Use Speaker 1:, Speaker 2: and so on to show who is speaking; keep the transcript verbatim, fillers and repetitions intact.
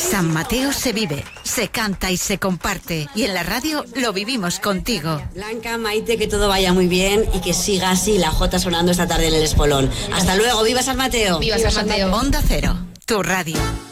Speaker 1: San Mateo se vive, se canta y se comparte. Y en la radio lo vivimos contigo.
Speaker 2: Blanca, Maite, que todo vaya muy bien y que siga así la Jota sonando esta tarde en el Espolón. Hasta luego, ¡viva San Mateo!
Speaker 3: ¡Viva San Mateo!
Speaker 1: Onda Cero, tu radio.